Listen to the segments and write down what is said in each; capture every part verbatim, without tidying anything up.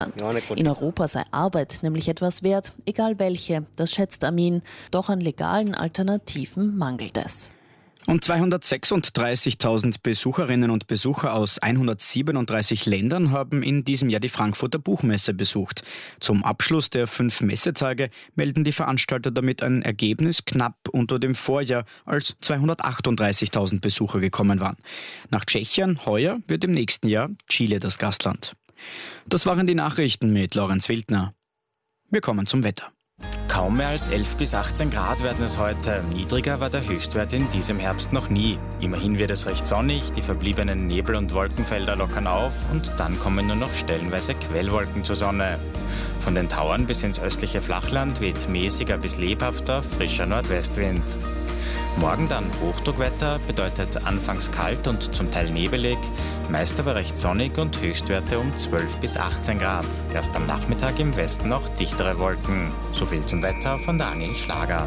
In Europa sei Arbeit nämlich etwas wert, egal welche, das schätzt Amin. Doch an legalen Alternativen mangelt es. Und zweihundertsechsunddreißigtausend Besucherinnen und Besucher aus hundertsiebenunddreißig Ländern haben in diesem Jahr die Frankfurter Buchmesse besucht. Zum Abschluss der fünf Messetage melden die Veranstalter damit ein Ergebnis knapp unter dem Vorjahr, als zweihundertachtunddreißigtausend Besucher gekommen waren. Nach Tschechien heuer wird im nächsten Jahr Chile das Gastland. Das waren die Nachrichten mit Lorenz Wildner. Wir kommen zum Wetter. Kaum mehr als elf bis achtzehn Grad werden es heute. Niedriger war der Höchstwert in diesem Herbst noch nie. Immerhin wird es recht sonnig, die verbliebenen Nebel- und Wolkenfelder lockern auf und dann kommen nur noch stellenweise Quellwolken zur Sonne. Von den Tauern bis ins östliche Flachland weht mäßiger bis lebhafter, frischer Nordwestwind. Morgen dann Hochdruckwetter, bedeutet anfangs kalt und zum Teil nebelig, meist aber recht sonnig und Höchstwerte um zwölf bis achtzehn Grad. Erst am Nachmittag im Westen noch dichtere Wolken. So viel zum Wetter von Daniel Schlager.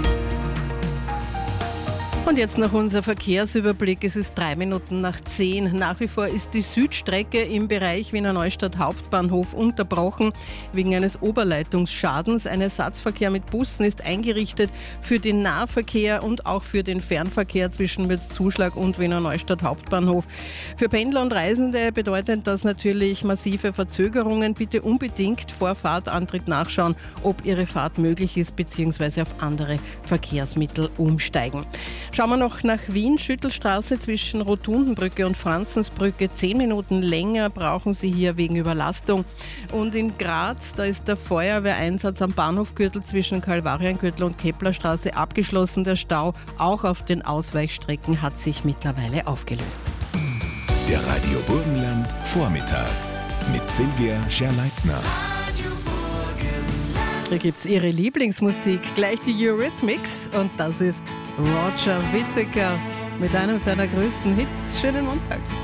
Und jetzt noch unser Verkehrsüberblick. Es ist drei Minuten nach zehn. Nach wie vor ist die Südstrecke im Bereich Wiener Neustadt Hauptbahnhof unterbrochen wegen eines Oberleitungsschadens. Ein Ersatzverkehr mit Bussen ist eingerichtet für den Nahverkehr und auch für den Fernverkehr zwischen Mürzzuschlag und Wiener Neustadt Hauptbahnhof. Für Pendler und Reisende bedeutet das natürlich massive Verzögerungen. Bitte unbedingt vor Fahrtantritt nachschauen, ob Ihre Fahrt möglich ist bzw. auf andere Verkehrsmittel umsteigen. Schauen wir noch nach Wien. Schüttelstraße zwischen Rotundenbrücke und Franzensbrücke. Zehn Minuten länger brauchen Sie hier wegen Überlastung. Und in Graz, da ist der Feuerwehreinsatz am Bahnhofgürtel zwischen Kalvariengürtel und Keplerstraße abgeschlossen. Der Stau auch auf den Ausweichstrecken hat sich mittlerweile aufgelöst. Der Radio Burgenland Vormittag mit Silvia Scherleitner. Hier gibt es Ihre Lieblingsmusik, gleich die Eurythmics, und das ist Roger Whittaker mit einem seiner größten Hits. Schönen Montag.